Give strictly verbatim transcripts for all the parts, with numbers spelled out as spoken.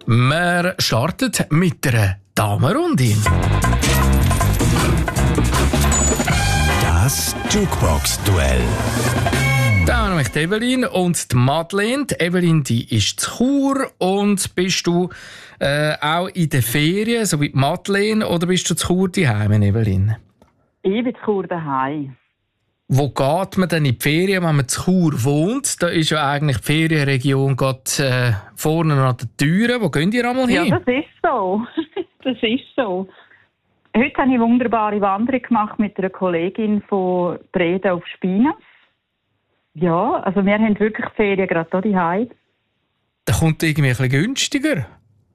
Wir starten mit einer Damenrunde. Das Jukebox-Duell. Da haben wir die Evelyn und die Madeleine. Die Evelyn, die ist zu Chur. Und bist du äh, auch in den Ferien, so wie die Madeleine, oder bist du zu Chur daheim, Evelyn? Ich bin zu Chur daheim. Wo geht man denn in die Ferien, wenn man zu Chur wohnt? Da ist ja eigentlich die Ferienregion gerade, äh, vorne an den Türen. Wo gehen ihr einmal hin? Ja, das ist so. Das ist so. Heute habe ich eine wunderbare Wanderung gemacht mit einer Kollegin von Breda auf Spinas. Ja, also wir haben wirklich die Ferien gerade hier daheim. Da kommt irgendwie ein bisschen günstiger.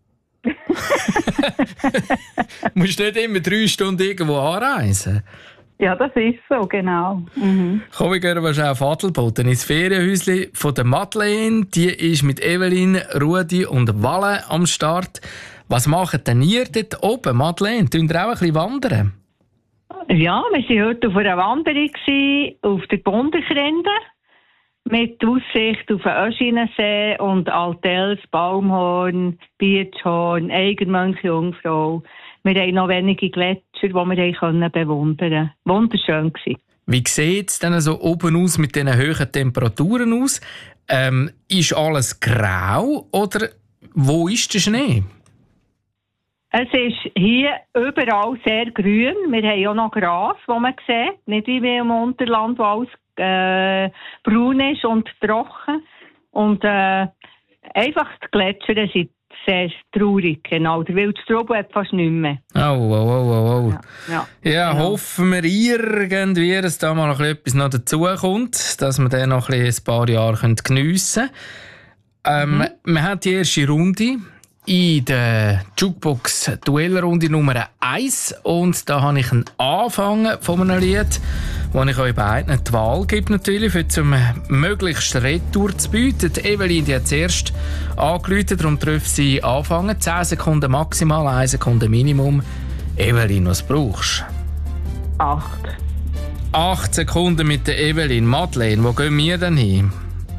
Du musst nicht immer drei Stunden irgendwo anreisen. Ja, das ist so, genau. Mhm. Komm, wir gehen wahrscheinlich auf Adelboden ins Ferienhäuschen von der Madeleine. Die ist mit Evelyn, Rudi und Walle am Start. Was macht denn ihr dort oben, Madeleine? Tun ihr auch ein bisschen wandern? Ja, wir waren heute auf einer Wanderung auf der Bundekrende mit Aussicht auf den Öschinensee und Altels, Baumhorn, Biertschhorn, Eigermönch, Jungfrau. Wir haben noch wenige Gletscher, die wir bewundern konnten. Wunderschön war. Wie sieht es denn so oben aus mit diesen hohen Temperaturen aus? Ähm, ist alles grau oder wo ist der Schnee? Es ist hier überall sehr grün. Wir haben auch noch Gras, das man sieht. Nicht wie im Unterland, wo alles äh, braun ist und trocken. Und äh, einfach die Gletscher sind sehr traurig. Genau. Der Wildstrubel hat fast nicht mehr. Oh, oh, oh, oh, oh. Ja, ja, ja genau. Hoffen wir irgendwie, dass da mal noch etwas noch dazukommt, dass wir den noch ein paar Jahre geniessen können. Ähm, mhm. Wir haben die erste Runde in der Jukebox-Duellrunde Nummer eins. Und da habe ich einen Anfang von einem Lied, wo ich euch beiden die Wahl gebe, natürlich, für zum möglichst Retour zu bieten. Die Evelyn, die hat zuerst angerufen, darum dürfen sie anfangen. zehn Sekunden maximal, eine Sekunde Minimum. Evelyn, was brauchst du? Acht. Acht Sekunden mit der Evelyn. Madeleine, wo gehen wir denn hin?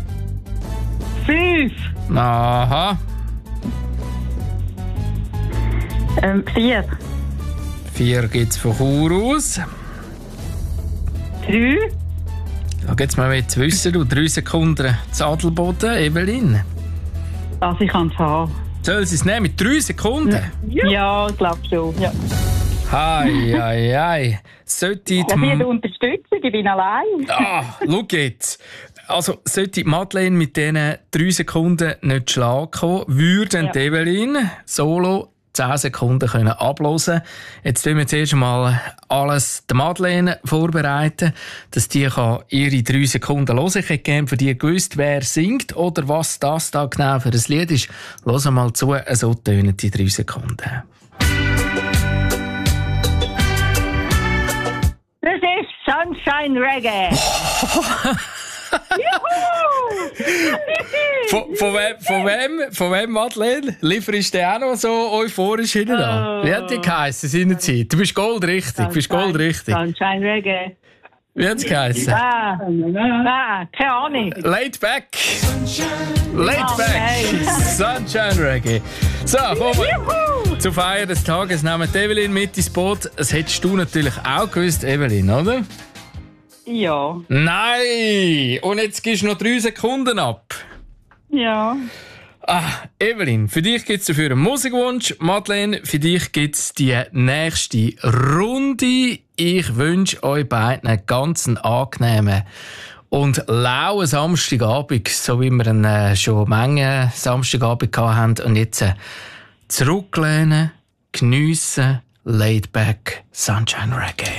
Fünf. Aha. Ähm, vier. Vier gibt es von Chur aus. Drei. Da geht's mal zu wissen, du. Drei Sekunden zu Adelboden, Evelyn. Also ich kann es haben. Soll sie es nehmen mit drei Sekunden? Ja, ja ich glaube schon. Ja. Hei, hei, hei. Sollte ja, die Unterstützung, ich bin allein. Ah, schau jetzt. Also, sollte Madeleine mit diesen drei Sekunden nicht schlagen kommen, würde ja. Evelyn solo zehn Sekunden können abhören. Jetzt tun wir zuerst mal alles der Madeleine vorbereiten, dass die kann ihre drei Sekunden hören. Ich hätte gerne für die gewusst, wer singt oder was das da genau für ein Lied ist. Hören mal zu, so tönen die drei Sekunden. Das ist Sunshine Reggae. von, von, wem, von, wem, von wem, Madeleine? Lieferst du auch noch so euphorisch hin? Oh. Wie hat die geheissen seinerzeit? Du bist goldrichtig. Du bist goldrichtig. Sunshine Reggae. Wie hat es geheissen? Ah, ah, keine Ahnung. Laid back. Laid back. Sunshine Reggae. So, kommen wir zu Feier des Tages. Nehmen Evelyn mit ins Boot. Das hättest du natürlich auch gewusst, Evelyn, oder? Ja. Nein! Und jetzt gibst du noch drei Sekunden ab. Ja. Ah, Evelyn, für dich gibt es dafür einen Musikwunsch. Madeleine, für dich gibt es die nächste Runde. Ich wünsche euch beiden einen ganz angenehmen und lauen Samstagabend, so wie wir ihn äh, schon Menge Samstagabend hatten. Und jetzt äh, zurücklehnen, geniessen, laid back, Sunshine Reggae.